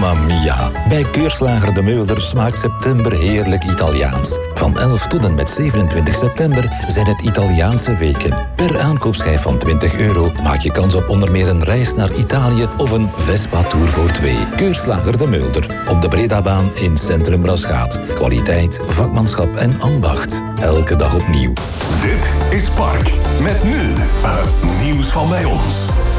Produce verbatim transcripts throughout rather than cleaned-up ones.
Mamma mia. Bij Keurslager De Meulder smaakt september heerlijk Italiaans. Van elf tot en met zevenentwintig september zijn het Italiaanse weken. Per aankoopschijf van twintig euro maak je kans op onder meer een reis naar Italië of een Vespa-tour voor twee. Keurslager De Meulder. Op de Bredabaan in Centrum Rasgaat. Kwaliteit, vakmanschap en ambacht. Elke dag opnieuw. Dit is Park. Met nu het nieuws van bij ons.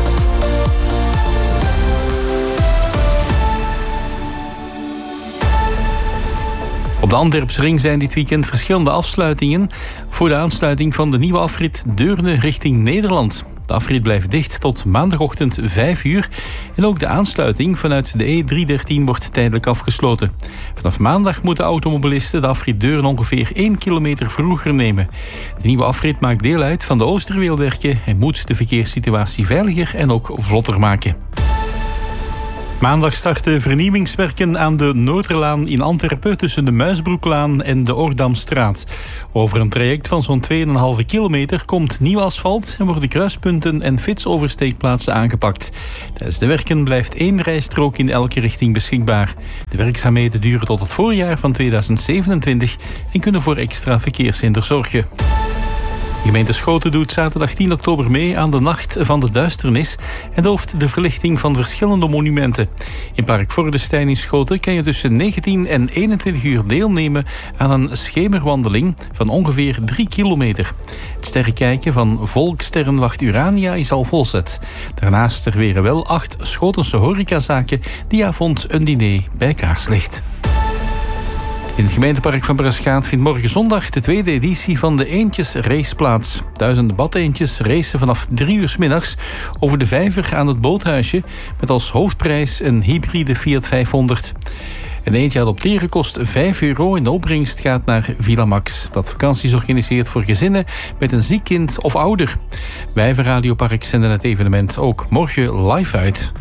Op de Antwerpsring zijn dit weekend verschillende afsluitingen voor de aansluiting van de nieuwe afrit Deurne richting Nederland. De afrit blijft dicht tot maandagochtend vijf uur en ook de aansluiting vanuit de E driehonderddertien wordt tijdelijk afgesloten. Vanaf maandag moeten automobilisten de afrit Deurne ongeveer één kilometer vroeger nemen. De nieuwe afrit maakt deel uit van de Oosterweelwerken en moet de verkeerssituatie veiliger en ook vlotter maken. Maandag starten vernieuwingswerken aan de Noorderlaan in Antwerpen tussen de Muisbroeklaan en de Oordamstraat. Over een traject van zo'n twee komma vijf kilometer komt nieuw asfalt en worden kruispunten en fietsoversteekplaatsen aangepakt. Tijdens de werken blijft één rijstrook in elke richting beschikbaar. De werkzaamheden duren tot het voorjaar van tweeduizend zevenentwintig en kunnen voor extra verkeershinder zorgen. De gemeente Schoten doet zaterdag tien oktober mee aan de Nacht van de Duisternis en dooft de verlichting van verschillende monumenten. In Park Vordestein in Schoten kan je tussen negentien en eenentwintig uur deelnemen aan een schemerwandeling van ongeveer drie kilometer. Het sterrenkijken van Volkssterrenwacht Urania is al volzet. Daarnaast serveren wel acht Schotense horecazaken die avond een diner bij kaarslicht. In het gemeentepark van Braschaat vindt morgen zondag de tweede editie van de Eendjes Race plaats. Duizenden badeentjes racen vanaf drie uur 's middags over de vijver aan het boothuisje met als hoofdprijs een hybride Fiat vijfhonderd. Een eendje adopteren kost vijf euro en de opbrengst gaat naar Villa Max, dat vakanties organiseert voor gezinnen met een ziek kind of ouder. Wij van Radiopark zenden het evenement ook morgen live uit.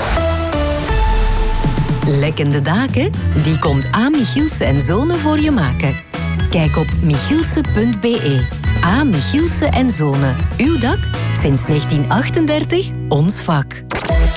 Lekkende daken? Die komt A. Michielsen en Zonen voor je maken. Kijk op michielsen punt b e. A. Michielsen en Zonen. Uw dak? Sinds negentien achtendertig ons vak.